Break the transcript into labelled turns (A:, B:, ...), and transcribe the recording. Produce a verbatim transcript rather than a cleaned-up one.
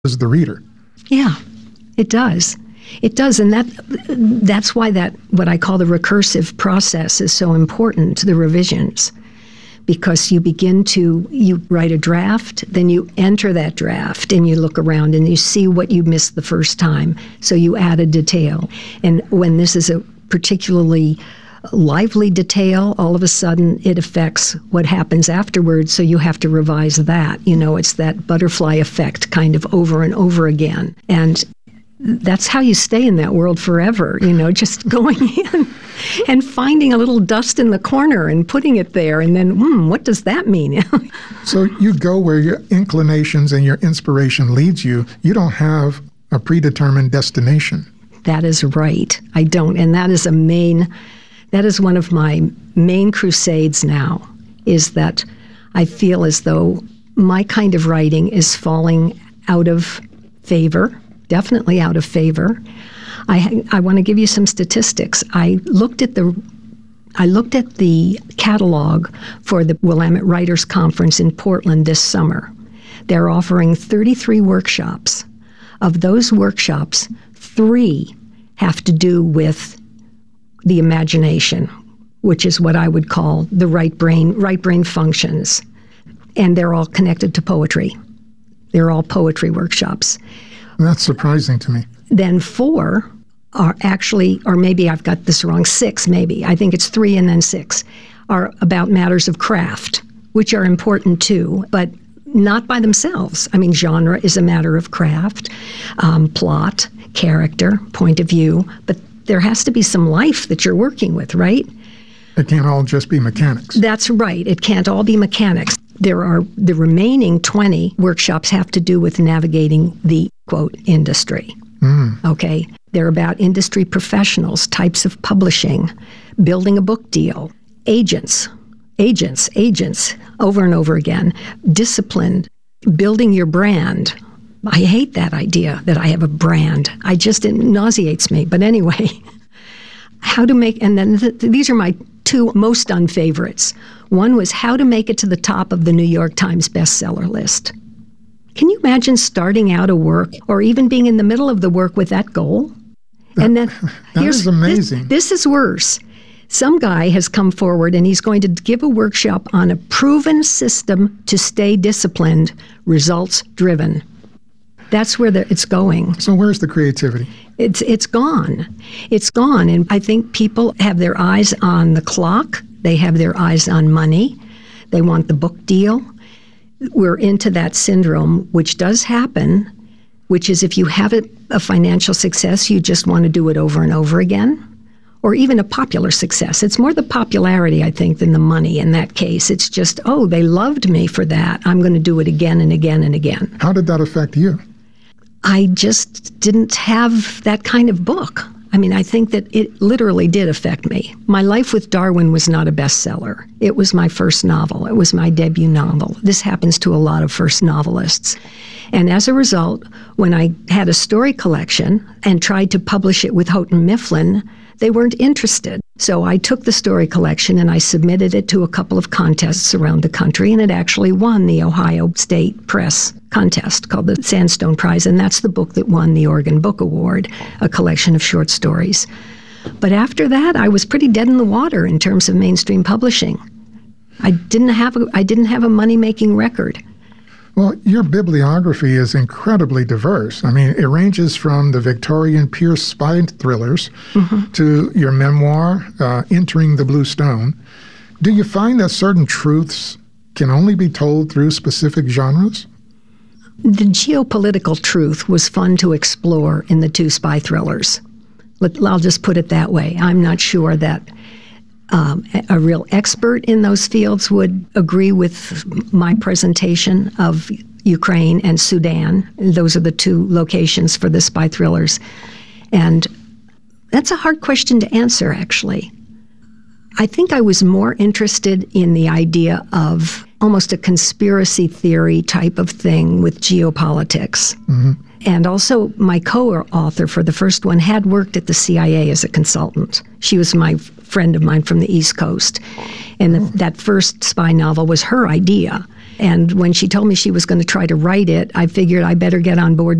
A: as the reader.
B: Yeah, it does. It does, and that that's why that what I call the recursive process is so important to the revisions, because you begin to, you write a draft, then you enter that draft, and you look around and you see what you missed the first time, so you add a detail. And when this is a particularly lively detail, all of a sudden it affects what happens afterwards, so you have to revise that. You know, it's that butterfly effect kind of over and over again. And that's how you stay in that world forever, you know, just going in and finding a little dust in the corner and putting it there, and then, hmm, what does that mean?
A: So you go where your inclinations and your inspiration leads you. You don't have a predetermined destination.
B: That is right. I don't. And that is a main... That is one of my main crusades now, is that I feel as though my kind of writing is falling out of favor, definitely out of favor. I I want to give you some statistics. I looked at the I looked at the catalog for the Willamette Writers Conference in Portland this summer. They're offering thirty-three workshops. Of those workshops, three have to do with the imagination, which is what I would call the right brain, right brain functions. And they're all connected to poetry. They're all poetry workshops.
A: That's surprising to me.
B: Then four are actually, or maybe I've got this wrong, six maybe, I think it's three and then six, are about matters of craft, which are important too, but not by themselves. I mean, genre is a matter of craft, um, plot, character, point of view, but there has to be some life that you're working with, right?
A: It can't all just be mechanics.
B: That's right. It can't all be mechanics. There are the remaining twenty workshops have to do with navigating the, quote, industry. Mm. Okay? They're about industry professionals, types of publishing, building a book deal, agents, agents, agents, over and over again, discipline, building your brand. I hate that idea that I have a brand. I just, it nauseates me. But anyway, how to make, and then th- these are my two most unfavorites. One was how to make it to the top of the New York Times bestseller list. Can you imagine starting out a work or even being in the middle of the work with that goal?
A: That,
B: and then
A: that is amazing.
B: This, this is worse. Some guy has come forward and he's going to give a workshop on a proven system to stay disciplined, results driven. That's where the, it's going.
A: So where's the creativity?
B: It's it's gone. It's gone. And I think people have their eyes on the clock. They have their eyes on money. They want the book deal. We're into that syndrome, which does happen, which is if you have a, a financial success, you just want to do it over and over again, or even a popular success. It's more the popularity, I think, than the money in that case. It's just, oh, they loved me for that. I'm going to do it again and again and again.
A: How did that affect you?
B: I just didn't have that kind of book. I mean, I think that it literally did affect me. My Life with Darwin was not a bestseller. It was my first novel. It was my debut novel. This happens to a lot of first novelists. And as a result, when I had a story collection and tried to publish it with Houghton Mifflin, they weren't interested. So I took the story collection and I submitted it to a couple of contests around the country, and it actually won the Ohio State Press contest called the Sandstone Prize, and that's the book that won the Oregon Book Award, a collection of short stories. But after that, I was pretty dead in the water in terms of mainstream publishing. I didn't have a, I didn't have a money-making record.
A: Well, your bibliography is incredibly diverse. I mean, it ranges from the Victorian Pierce spy thrillers mm-hmm. to your memoir, uh, Entering the Blue Stone. Do you find that certain truths can only be told through specific genres?
B: The geopolitical truth was fun to explore in the two spy thrillers. I'll just put it that way. I'm not sure that Um, a real expert in those fields would agree with my presentation of Ukraine and Sudan. Those are the two locations for the spy thrillers. And that's a hard question to answer, actually. I think I was more interested in the idea of almost a conspiracy theory type of thing with geopolitics. Mm-hmm. And also, my co-author for the first one had worked at the C I A as a consultant. She was my friend of mine from the East Coast. And the, that first spy novel was her idea. And when she told me she was going to try to write it, I figured I better get on board